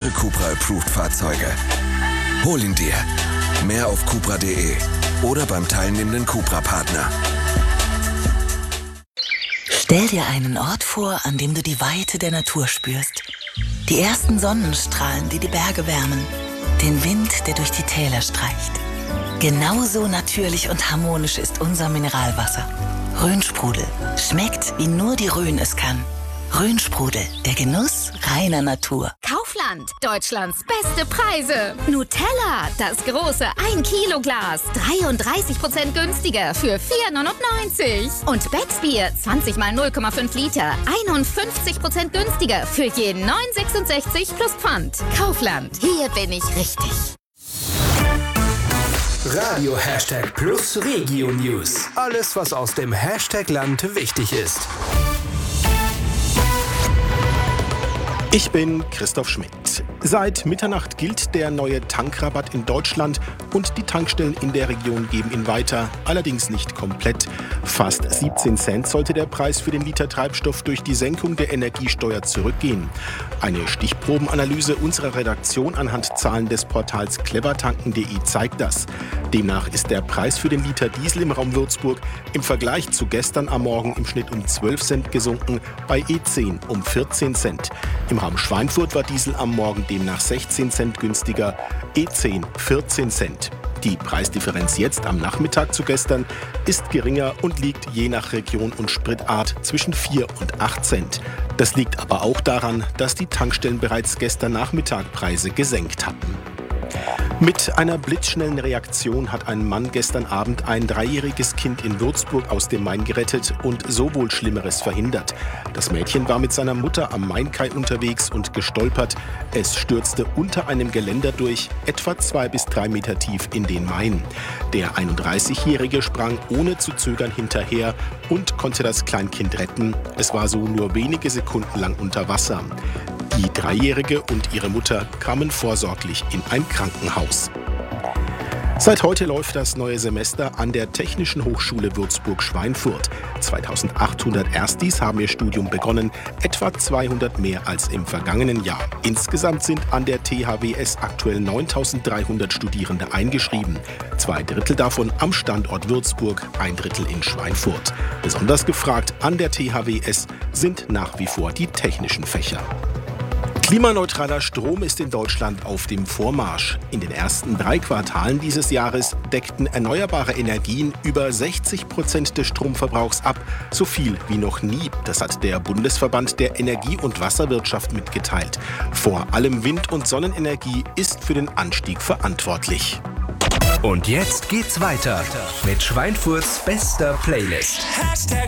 weitere Cupra-Approved-Fahrzeuge. Hol ihn dir. Mehr auf cupra.de oder beim teilnehmenden Cupra-Partner. Stell dir einen Ort vor, an dem du die Weite der Natur spürst. Die ersten Sonnenstrahlen, die die Berge wärmen. Den Wind, der durch die Täler streicht. Genauso natürlich und harmonisch ist unser Mineralwasser. Rhönsprudel. Schmeckt, wie nur die Rhön es kann. Rhönsprudel, der Genuss reiner Natur. Kaufland, Deutschlands beste Preise. Nutella, das große 1-Kilo-Glas, 33% günstiger für 4,99. Und Becksbier, 20 mal 0,5 Liter, 51% günstiger für jeden 9,66 plus Pfand. Kaufland, hier bin ich richtig. Radio #Plus Regio News. Alles, was aus dem Hashtag-Land wichtig ist. Ich bin Christoph Schmidt. Seit Mitternacht gilt der neue Tankrabatt in Deutschland und die Tankstellen in der Region geben ihn weiter, allerdings nicht komplett. Fast 17 Cent sollte der Preis für den Liter Treibstoff durch die Senkung der Energiesteuer zurückgehen. Eine Stichprobenanalyse unserer Redaktion anhand Zahlen des Portals clevertanken.de zeigt das. Demnach ist der Preis für den Liter Diesel im Raum Würzburg im Vergleich zu gestern am Morgen im Schnitt um 12 Cent gesunken, bei E10 um 14 Cent. Im Raum Schweinfurt war Diesel am Morgen demnach 16 Cent günstiger, E10 14 Cent. Die Preisdifferenz jetzt am Nachmittag zu gestern ist geringer und liegt je nach Region und Spritart zwischen 4 und 8 Cent. Das liegt aber auch daran, dass die Tankstellen bereits gestern Nachmittag Preise gesenkt hatten. Mit einer blitzschnellen Reaktion hat ein Mann gestern Abend ein 3-jähriges Kind in Würzburg aus dem Main gerettet und so wohl Schlimmeres verhindert. Das Mädchen war mit seiner Mutter am Mainkai unterwegs und gestolpert. Es stürzte unter einem Geländer durch, etwa 2 bis 3 Meter tief in den Main. Der 31-Jährige sprang ohne zu zögern hinterher und konnte das Kleinkind retten. Es war so nur wenige Sekunden lang unter Wasser. Die 3-Jährige und ihre Mutter kamen vorsorglich in ein Krankenhaus. Seit heute läuft das neue Semester an der Technischen Hochschule Würzburg-Schweinfurt. 2800 Erstis haben ihr Studium begonnen, etwa 200 mehr als im vergangenen Jahr. Insgesamt sind an der THWS aktuell 9300 Studierende eingeschrieben. 2/3 davon am Standort Würzburg, 1/3 in Schweinfurt. Besonders gefragt an der THWS sind nach wie vor die technischen Fächer. Klimaneutraler Strom ist in Deutschland auf dem Vormarsch. In den ersten 3 Quartalen dieses Jahres deckten erneuerbare Energien über 60% des Stromverbrauchs ab. So viel wie noch nie. Das hat der Bundesverband der Energie- und Wasserwirtschaft mitgeteilt. Vor allem Wind- und Sonnenenergie ist für den Anstieg verantwortlich. Und jetzt geht's weiter mit Schweinfurts bester Playlist.